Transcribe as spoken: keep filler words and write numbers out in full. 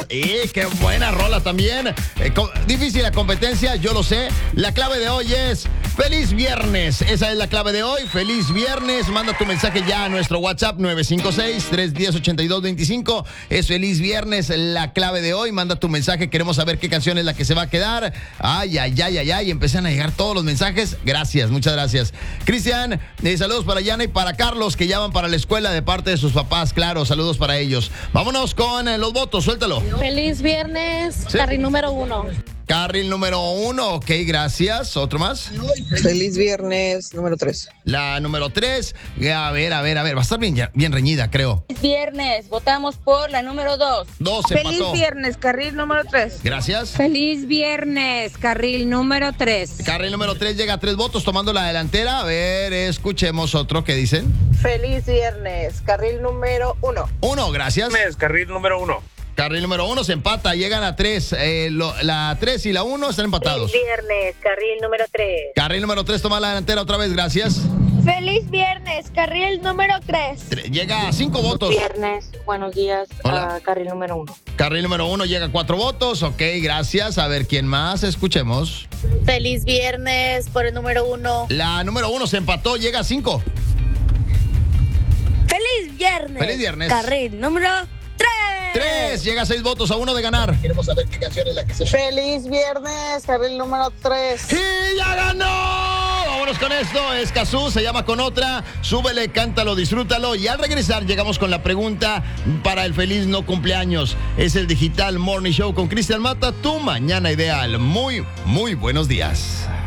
Y qué buena rola también. Eh, co- difícil la competencia, yo lo sé. La clave de hoy es Feliz Viernes. Esa es la clave de hoy. Feliz Viernes. Manda tu mensaje ya a nuestro WhatsApp nueve cinco seis, tres uno cero, ocho dos dos cinco. Es Feliz Viernes la clave de hoy. Manda tu mensaje. Queremos saber qué canción es la que se va a quedar. Ay, ay, ay, ay, ay. Empiezan a llegar todos los mensajes. Gracias, muchas gracias. Cristian, eh, saludos para Yana y para Carlos que ya van para la escuela de parte de sus papás. Claro, saludos para ellos. Vámonos con eh, los votos. Suéltalo. Feliz viernes, Sí. carril número uno. Carril número uno. Ok, gracias. ¿Otro más? Feliz viernes número tres. La número tres. A ver, a ver, a ver. Va a estar bien, bien reñida, creo. Viernes, votamos por la número dos. Dos se Feliz empató. viernes, carril número tres. Gracias. Feliz viernes, carril número tres. Carril número tres llega a tres votos tomando la delantera. A ver, escuchemos otro que dicen. Feliz viernes, carril número uno. Uno, gracias. Carril número uno. Carril número uno se empata, llegan a tres. Eh, lo- la tres y la uno están empatados. Viernes, carril número tres. Carril número tres toma la delantera otra vez, gracias. Feliz viernes, carril número tres. Tre- Llega a cinco votos. Viernes, buenos días, Hola. ah, carril número uno. Carril número uno llega a cuatro votos. Ok, gracias. A ver, ¿quién más? Escuchemos. Feliz viernes por el número uno. La número uno se empató, llega a cinco. Feliz viernes. Feliz viernes. Carril número tres. Tres, llega a seis votos a uno de ganar. Queremos saber qué canción es la que se... Feliz viernes, carril número tres. ¡Y ya ganó! Vámonos con esto. Es Cazú, se llama Con Otra. Súbele, cántalo, disfrútalo. Y al regresar llegamos con la pregunta para el feliz no cumpleaños. Es el Digital Morning Show con Cristian Mata, tu mañana ideal. Muy, muy buenos días.